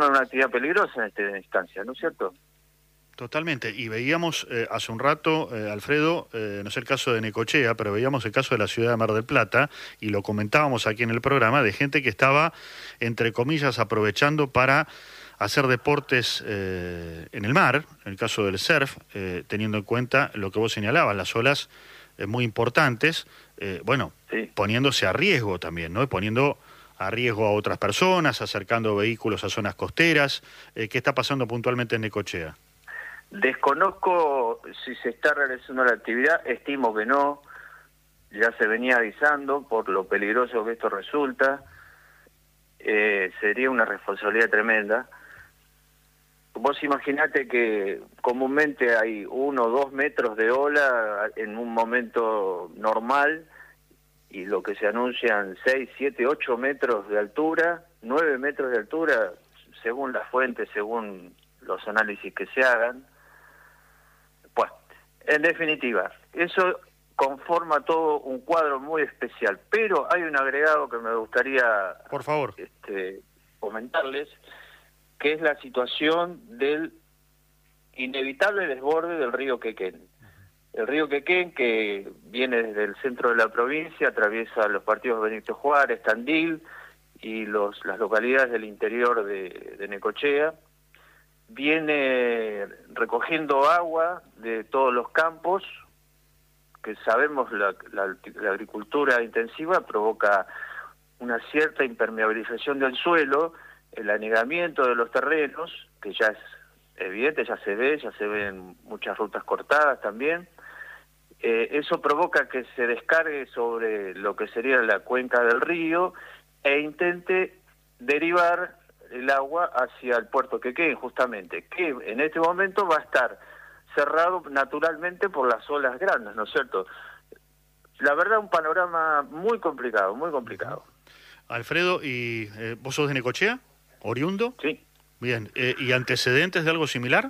transforma en una actividad peligrosa en esta instancia, ¿no es cierto? Totalmente, y veíamos hace un rato, Alfredo, no sé el caso de Necochea, pero veíamos el caso de la ciudad de Mar del Plata, y lo comentábamos aquí en el programa, de gente que estaba, entre comillas, aprovechando para hacer deportes en el mar, en el caso del surf, teniendo en cuenta lo que vos señalabas, las olas muy importantes, Sí. poniéndose a riesgo también, ¿no? Poniendo a riesgo a otras personas, acercando vehículos a zonas costeras. ¿Qué está pasando puntualmente en Necochea? Desconozco si se está realizando la actividad, estimo que no, ya se venía avisando por lo peligroso que esto resulta, sería una responsabilidad tremenda. Vos imaginate que comúnmente hay 1 o 2 metros de ola en un momento normal, y lo que se anuncian 6, 7, 8 metros de altura, 9 metros de altura, según las fuentes, según los análisis que se hagan. Pues, en definitiva, eso conforma todo un cuadro muy especial, pero hay un agregado que me gustaría, por favor, comentarles, que es la situación del inevitable desborde del río Quequén. El río Quequén, que viene desde el centro de la provincia, atraviesa los partidos Benito Juárez, Tandil y las localidades del interior de Necochea, viene recogiendo agua de todos los campos, que sabemos la agricultura intensiva provoca una cierta impermeabilización del suelo, el anegamiento de los terrenos, que ya es evidente, ya se ven muchas rutas cortadas también. Eso provoca que se descargue sobre lo que sería la cuenca del río e intente derivar el agua hacia el puerto Quequén, justamente, que en este momento va a estar cerrado naturalmente por las olas grandes, ¿no es cierto? La verdad, un panorama muy complicado, muy complicado. Alfredo, ¿y vos sos de Necochea? ¿Oriundo? Sí. Bien, ¿y antecedentes de algo similar?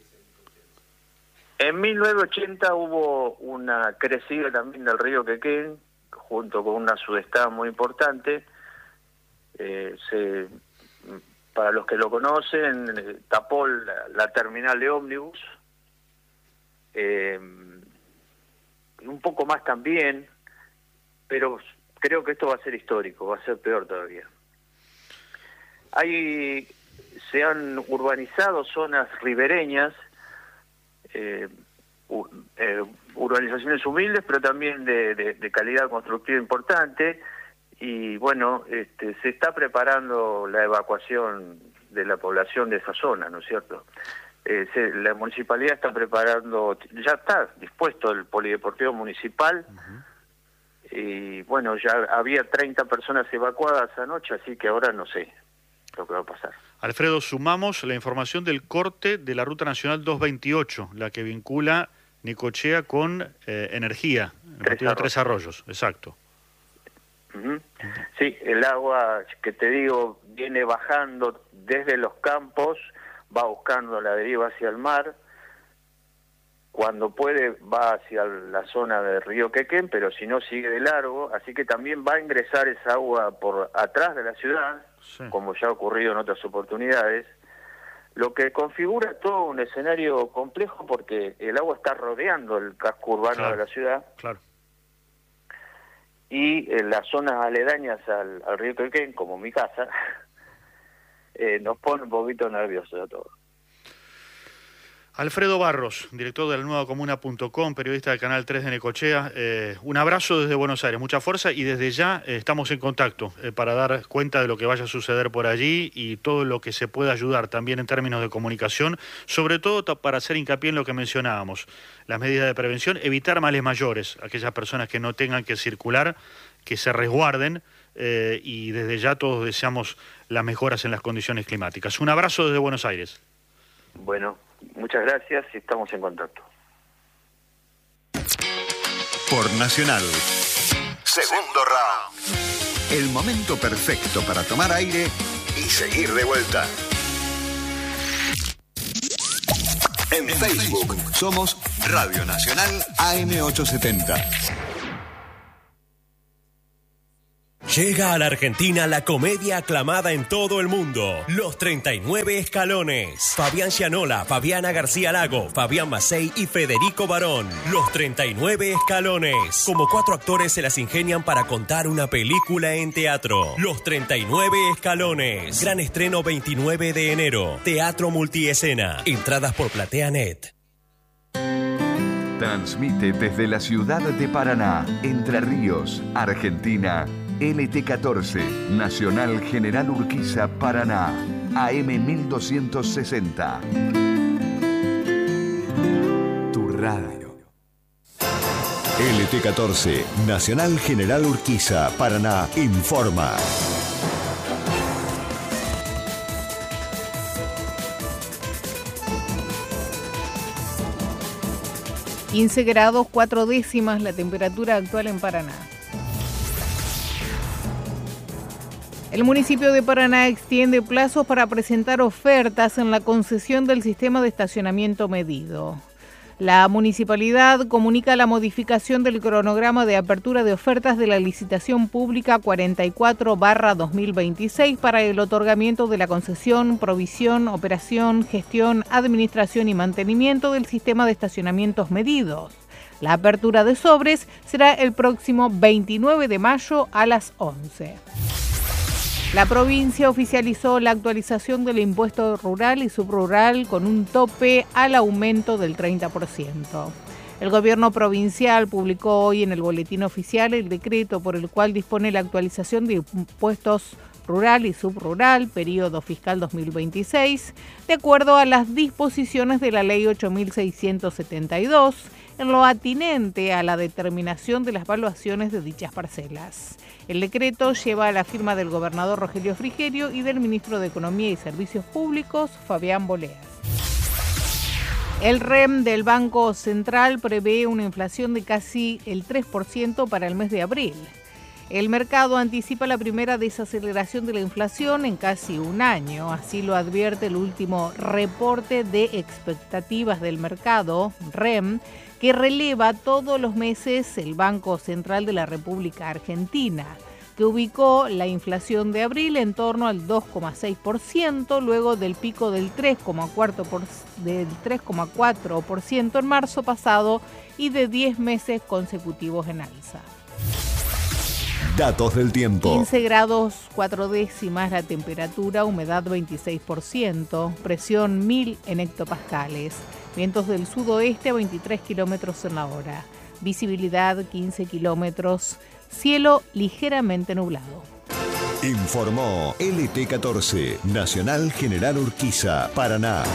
En 1980 hubo una crecida también del río Quequén, junto con una sudestada muy importante. Para los que lo conocen, tapó la terminal de ómnibus, un poco más también, pero creo que esto va a ser histórico, va a ser peor todavía. Se han urbanizado zonas ribereñas, urbanizaciones humildes, pero también de calidad constructiva importante, y bueno, se está preparando la evacuación de la población de esa zona, ¿no es cierto? La municipalidad está preparando, ya está dispuesto el polideportivo municipal, y bueno, ya había 30 personas evacuadas anoche, así que ahora no sé lo que va a pasar. Alfredo, sumamos la información del corte de la Ruta Nacional 228, la que vincula Necochea con energía, Tres Arroyos, exacto. Sí, el agua que te digo viene bajando desde los campos, va buscando la deriva hacia el mar, cuando puede va hacia la zona del río Quequén, pero si no sigue de largo, así que también va a ingresar esa agua por atrás de la ciudad, sí, como ya ha ocurrido en otras oportunidades, lo que configura todo un escenario complejo porque el agua está rodeando el casco urbano de la ciudad. Claro. Y en las zonas aledañas al río Quequén, como mi casa, nos pone un poquito nerviosos a todos. Alfredo Barros, director de la nuevacomuna.com, periodista del Canal 3 de Necochea, un abrazo desde Buenos Aires, mucha fuerza, y desde ya estamos en contacto para dar cuenta de lo que vaya a suceder por allí y todo lo que se pueda ayudar también en términos de comunicación, sobre todo para hacer hincapié en lo que mencionábamos, las medidas de prevención, evitar males mayores, aquellas personas que no tengan que circular, que se resguarden, y desde ya todos deseamos las mejoras en las condiciones climáticas. Un abrazo desde Buenos Aires. Bueno, muchas gracias y estamos en contacto. Por Nacional. Segundo round. El momento perfecto para tomar aire y seguir de vuelta. En Facebook somos Radio Nacional AM870. Llega a la Argentina la comedia aclamada en todo el mundo, Los 39 Escalones. Fabián Gianola, Fabiana García Lago, Fabián Macei y Federico Barón. Los 39 Escalones. Como 4 actores se las ingenian para contar una película en teatro. Los 39 Escalones. Gran estreno 29 de enero. Teatro Multiescena. Entradas por PlateaNet. Transmite desde la ciudad de Paraná, Entre Ríos, Argentina, LT14, Nacional General Urquiza, Paraná, AM 1260. Tu radio. LT14, Nacional General Urquiza, Paraná, informa. ...15 grados 4 décimas la temperatura actual en Paraná. El municipio de Paraná extiende plazos para presentar ofertas en la concesión del sistema de estacionamiento medido. La municipalidad comunica la modificación del cronograma de apertura de ofertas de la licitación pública 44/2026 para el otorgamiento de la concesión, provisión, operación, gestión, administración y mantenimiento del sistema de estacionamientos medidos. La apertura de sobres será el próximo 29 de mayo a las 11. La provincia oficializó la actualización del impuesto rural y subrural con un tope al aumento del 30%. El gobierno provincial publicó hoy en el boletín oficial el decreto por el cual dispone la actualización de impuestos rural y subrural, periodo fiscal 2026, de acuerdo a las disposiciones de la Ley 8.672, en lo atinente a la determinación de las valuaciones de dichas parcelas. El decreto lleva la firma del gobernador Rogelio Frigerio y del ministro de Economía y Servicios Públicos, Fabián Boleas. El REM del Banco Central prevé una inflación de casi el 3% para el mes de abril. El mercado anticipa la primera desaceleración de la inflación en casi un año, así lo advierte el último reporte de expectativas del mercado, REM, que releva todos los meses el Banco Central de la República Argentina, que ubicó la inflación de abril en torno al 2,6%, luego del pico del 3,4% en marzo pasado y de 10 meses consecutivos en alza. Datos del tiempo. 15 grados 4 décimas la temperatura, humedad 26%, presión 1000 en hectopascales, vientos del sudoeste a 23 kilómetros en la hora, visibilidad 15 kilómetros, cielo ligeramente nublado. Informó LT14, Nacional General Urquiza, Paraná.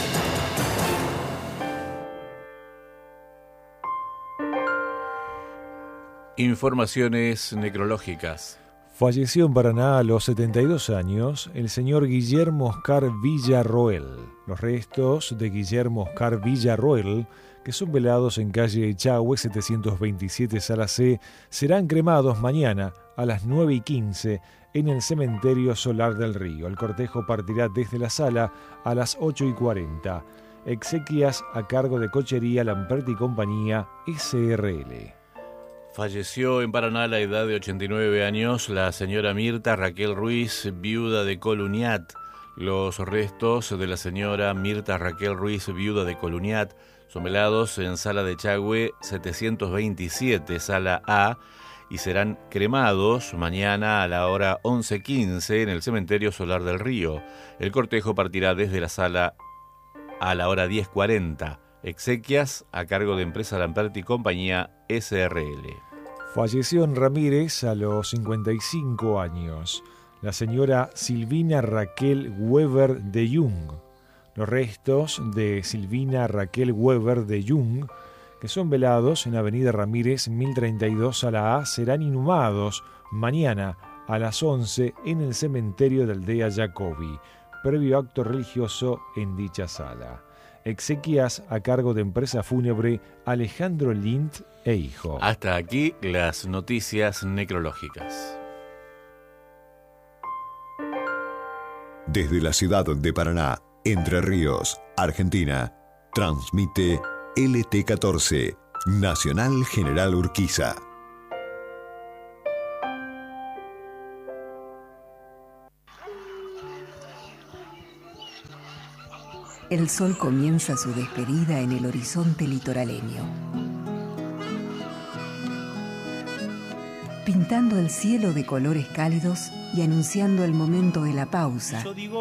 Informaciones necrológicas. Falleció en Paraná a los 72 años el señor Guillermo Oscar Villarroel. Los restos de Guillermo Oscar Villarroel, que son velados en calle Echagüe 727 Sala C, serán cremados mañana a las 9:15 en el cementerio Solar del Río. El cortejo partirá desde la sala a las 8:40. Exequias a cargo de Cochería Lamperti y Compañía SRL. Falleció en Paraná a la edad de 89 años la señora Mirta Raquel Ruiz, viuda de Coluniat. Los restos de la señora Mirta Raquel Ruiz, viuda de Coluniat, son velados en Sala de Echagüe 727, Sala A, y serán cremados mañana a la hora 11:15 en el Cementerio Solar del Río. El cortejo partirá desde la sala a la hora 10:40. Exequias a cargo de Empresa Lamperti y Compañía SRL. Falleció en Ramírez a los 55 años la señora Silvina Raquel Weber de Jung. Los restos de Silvina Raquel Weber de Jung, que son velados en Avenida Ramírez 1032 a la A, serán inhumados mañana a las 11 en el cementerio de Aldea Jacobi, previo acto religioso en dicha sala. Exequias a cargo de Empresa Fúnebre Alejandro Lint e Hijo. Hasta aquí las noticias necrológicas. Desde la ciudad de Paraná, Entre Ríos, Argentina, transmite LT14, Nacional General Urquiza. el sol comienza su despedida en el horizonte litoraleño, pintando el cielo de colores cálidos y anunciando el momento de la pausa,